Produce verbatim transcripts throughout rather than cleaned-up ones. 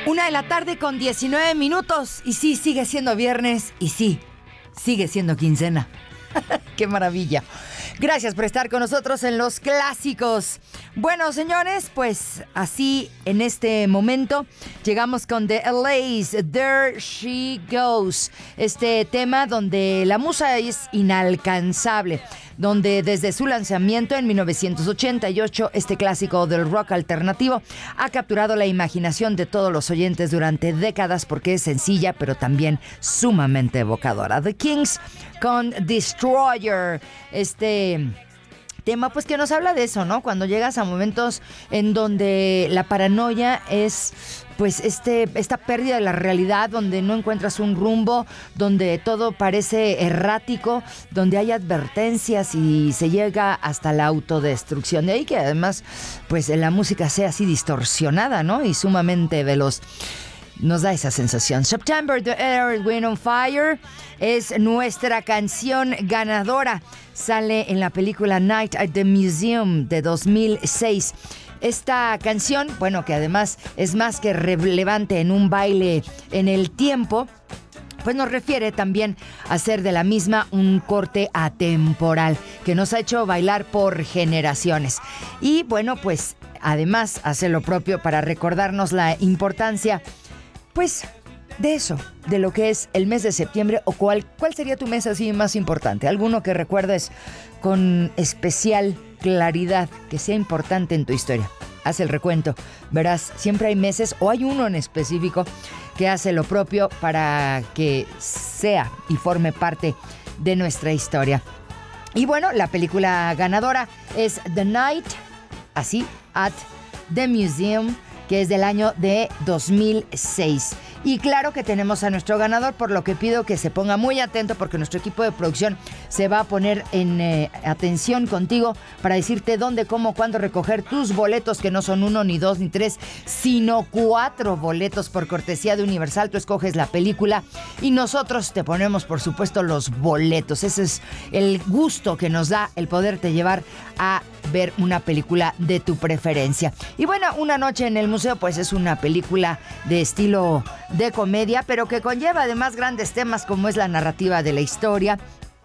Una de la tarde con diecinueve minutos. Y sí, sigue siendo viernes. Y sí, sigue siendo quincena. ¡Qué maravilla! Gracias por estar con nosotros en Los Clásicos. Bueno, señores, pues así en este momento llegamos con The L A's There She Goes. Este tema donde la musa es inalcanzable, donde desde su lanzamiento en mil novecientos ochenta y ocho, este clásico del rock alternativo ha capturado la imaginación de todos los oyentes durante décadas porque es sencilla, pero también sumamente evocadora. The Kings con Destroyer, este tema pues que nos habla de eso, ¿no? Cuando llegas a momentos en donde la paranoia es pues este, esta pérdida de la realidad, donde no encuentras un rumbo, donde todo parece errático, donde hay advertencias y se llega hasta la autodestrucción. De ahí que además pues la música sea así distorsionada, ¿no? Y sumamente veloz. Nos da esa sensación. September, The Earth, Wind on Fire es nuestra canción ganadora. Sale en la película Night at the Museum de dos mil seis. Esta canción, bueno, que además es más que relevante en un baile en el tiempo, pues nos refiere también a hacer de la misma un corte atemporal que nos ha hecho bailar por generaciones. Y bueno, pues además hace lo propio para recordarnos la importancia, pues, de eso, de lo que es el mes de septiembre. O cuál, cuál sería tu mes así más importante, alguno que recuerdes con especial claridad, que sea importante en tu historia. Haz el recuento, verás, siempre hay meses o hay uno en específico que hace lo propio para que sea y forme parte de nuestra historia. Y bueno, la película ganadora es The Night, así, at the Museum, que es del año de dos mil seis. Y claro que tenemos a nuestro ganador, por lo que pido que se ponga muy atento porque nuestro equipo de producción se va a poner en eh, atención contigo para decirte dónde, cómo, cuándo recoger tus boletos, que no son uno, ni dos, ni tres, sino cuatro boletos por cortesía de Universal. Tú escoges la película y nosotros te ponemos, por supuesto, los boletos. Ese es el gusto que nos da el poderte llevar a ver una película de tu preferencia. Y bueno, Una noche en el museo, pues es una película de estilo de comedia, pero que conlleva además grandes temas como es la narrativa de la historia,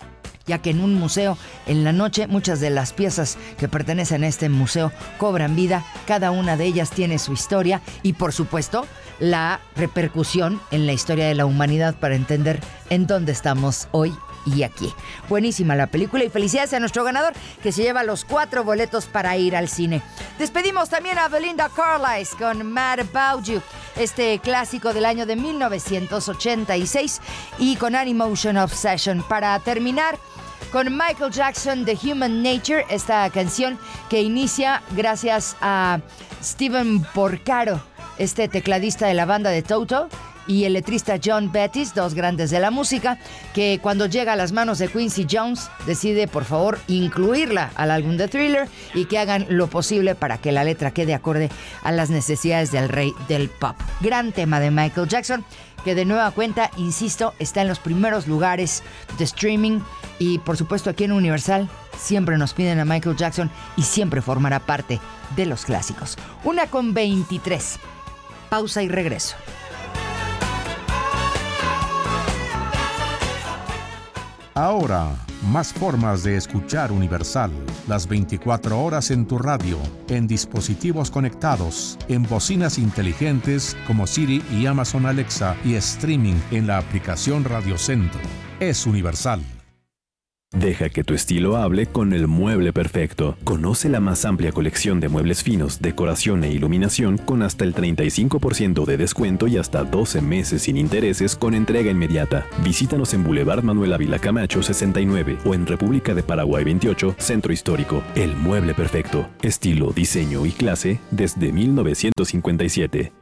ya que en un museo, en la noche, muchas de las piezas que pertenecen a este museo cobran vida, cada una de ellas tiene su historia y, por supuesto, la repercusión en la historia de la humanidad para entender en dónde estamos hoy y aquí. Buenísima la película y felicidades a nuestro ganador que se lleva los cuatro boletos para ir al cine. Despedimos también a Belinda Carlisle con Mad About You, este clásico del año de mil novecientos ochenta y seis, y con Animotion Obsession. Para terminar, con Michael Jackson, The Human Nature, esta canción que inicia gracias a Steven Porcaro, este tecladista de la banda de Toto, y el letrista John Bettis, dos grandes de la música, que cuando llega a las manos de Quincy Jones decide por favor incluirla al álbum de Thriller y que hagan lo posible para que la letra quede acorde a las necesidades del rey del pop. Gran tema de Michael Jackson, que de nueva cuenta, insisto, está en los primeros lugares de streaming y por supuesto aquí en Universal siempre nos piden a Michael Jackson y siempre formará parte de los clásicos. Una con veintitrés. Pausa y regreso. Ahora, más formas de escuchar Universal. Las veinticuatro horas en tu radio, en dispositivos conectados, en bocinas inteligentes como Siri y Amazon Alexa y streaming en la aplicación Radio Centro. Es Universal. Deja que tu estilo hable con el mueble perfecto. Conoce la más amplia colección de muebles finos, decoración e iluminación con hasta el treinta y cinco por ciento de descuento y hasta doce meses sin intereses con entrega inmediata. Visítanos en Boulevard Manuel Ávila Camacho sesenta y nueve o en República de Paraguay veintiocho, Centro Histórico. El mueble perfecto. Estilo, diseño y clase desde mil novecientos cincuenta y siete.